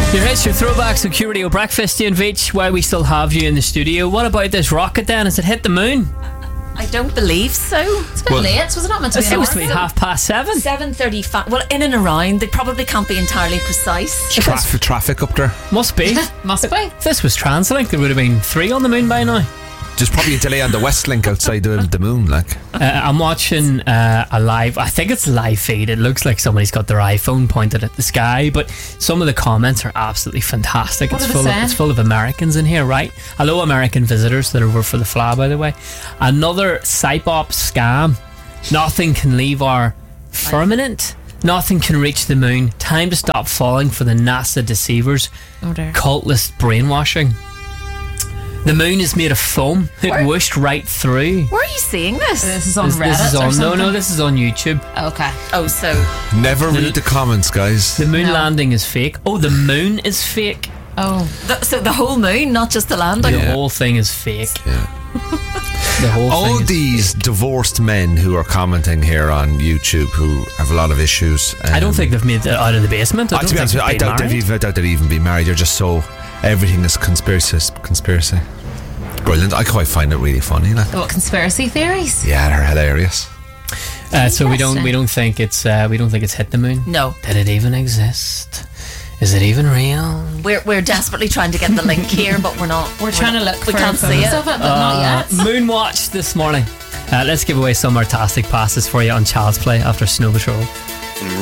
It's your throwback security breakfast, Ian Veach. Why we still have you in the studio? What about this rocket then? Has it hit the moon? I don't believe so. It's a bit late. Was it not meant to be? It's supposed to be 7:30. 7:35. Well, in and around. They probably can't be entirely precise. Traffic up there. Must be. Must be. If this was TransLink, there would have been 3 on the moon by now. There's probably a delay on the Westlink outside the moon, like. I'm watching a live, I think it's a live feed. It looks like somebody's got their iPhone pointed at the sky, but some of the comments are absolutely fantastic. What It's full of Americans in here, right? Hello, American visitors that are over for the fly, by the way. Another Cypop scam. Nothing can leave our firmament. Nothing can reach the moon. Time to stop falling for the NASA deceivers. Oh dear. Cult list brainwashing. The moon is made of foam. It whooshed right through. Where are you seeing this? This is on Reddit This is or on something? this is on YouTube. Okay. Oh, so Never read the comments, guys. The moon landing is fake. Oh, the moon is fake. Oh. so the whole moon, not just the landing. The whole thing is fake. Yeah. The whole All thing is these divorced men who are commenting here on YouTube who have a lot of issues. I don't think they've made it out of the basement. To be honest, I doubt they've even been married. They're just so everything is conspiracy. Brilliant. I quite find it really funny. Like. What, conspiracy theories? Yeah, they're hilarious. So we don't think it's hit the moon. No. Did it even exist? Is it even real? We're desperately trying to get the link here, but we're not. We're trying to look We for can't see photos it. of it, but not yet. Moonwatch this morning. Let's give away some Artastic passes for you on Child's Play after Snow Patrol.